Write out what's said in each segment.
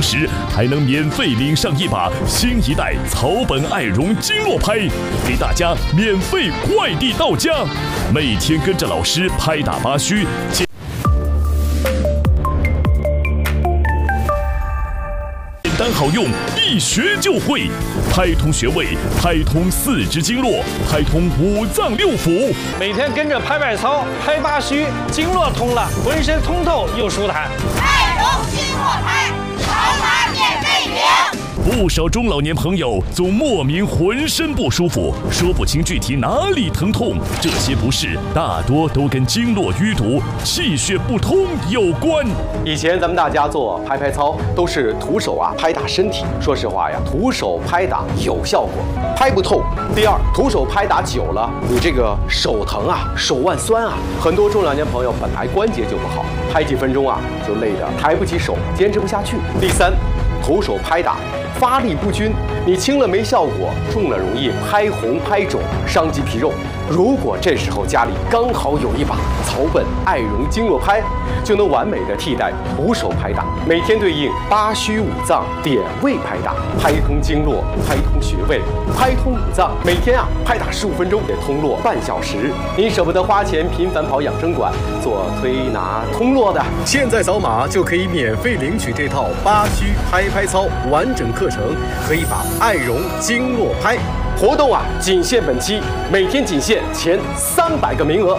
时还能免费领上一把新一代草本爱绒经络拍，给大家免费快递到家。每天跟着老师拍打八虚，简单好用，一学就会。拍通穴位，拍通四肢经络，拍通五脏六腑。 每天跟着拍拍操，拍八虚，经络通了，浑身通透又舒坦。 爱绒经络拍，扫码免费领。 不少中老年朋友总莫名浑身不舒服，说不清具体哪里疼痛。这些不适大多都跟经络淤堵、气血不通有关。 以前咱们大家做拍拍操都是徒手拍打身体，说实话呀，徒手拍打有效果，拍不透。第二，徒手拍打久了，你这个手疼手腕酸很多中老年朋友本来关节就不好，拍几分钟就累得抬不起手，坚持不下去。第三，徒手拍打发力不均，你轻了没效果，重了容易拍红拍肿，伤及皮肉。如果这时候家里刚好有一把草本爱绒经络拍，就能完美的替代徒手拍打，每天对应八虚五脏点位拍打，拍通经络，拍通穴位，拍通五脏。每天拍打15分钟，也通络半小时。您舍不得花钱频繁跑养生馆做推拿通络的， 现在扫码就可以免费领取这套八虚拍拍操完整课程，可以把爱绒经络拍。 活动仅限本期，每天仅限前300个名额。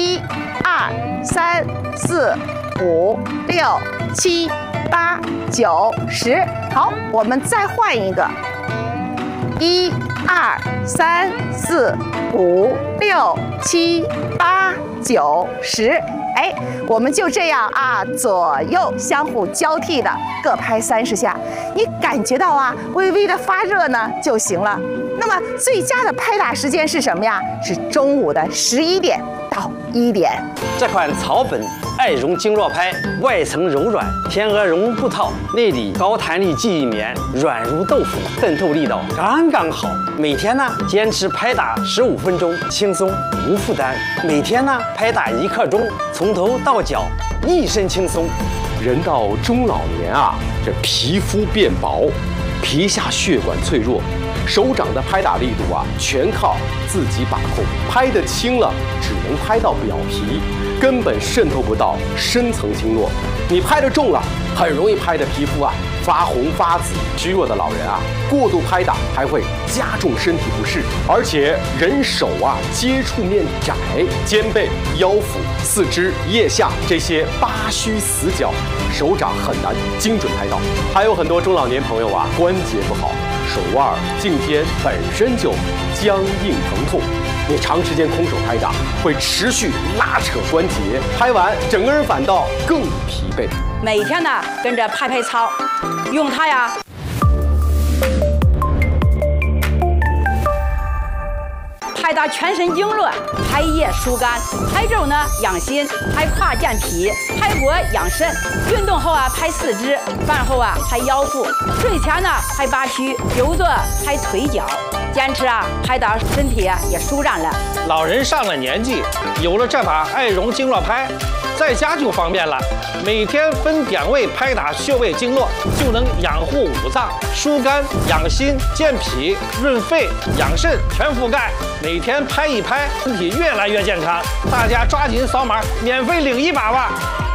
1、2、3、4、5、6、7、8、9、10。好，我们再换一个。1、2、3、4、5、6、7、8、9、10。哎，我们就这样左右相互交替的各拍30下，你感觉到微微的发热呢就行了。那么最佳的拍打时间是什么呀？是中午的11点到1点。 这款草本爱绒经络拍，外层柔软，天鹅绒布套，内里高弹力记忆棉，软如豆腐，渗透力道刚刚好。每天坚持拍打15分钟，轻松无负担。每天拍打1刻钟，从头到脚一身轻松。 人到中老年这皮肤变薄，皮下血管脆弱，手掌的拍打力度全靠自己把控，拍得轻了只能拍到表皮，根本渗透不到深层经络。你拍得重了，很容易拍得皮肤发红发紫。虚弱的老人过度拍打还会加重身体不适。而且人手接触面窄，肩背、腰腹、四肢、腋下这些八虚死角，手掌很难精准拍到。还有很多中老年朋友关节不好，手腕、颈肩本身就僵硬疼痛，你长时间空手拍打会持续拉扯关节，拍完整个人反倒更疲惫。 每天跟着拍拍操，用它拍打全身经络，拍腋疏肝，拍肘养心，拍胯健脾，拍脖养肾。运动后拍四肢，饭后拍腰腹，睡前拍八虚，久坐拍腿脚。坚持拍打身体也舒展了。 老人上了年纪，有了这把爱绒经络拍，在家就方便了。每天分点位拍打穴位经络，就能养护五脏，疏肝养心、健脾、润肺、养肾全覆盖。每天拍一拍，身体越来越健康。大家抓紧扫码，免费领一把吧。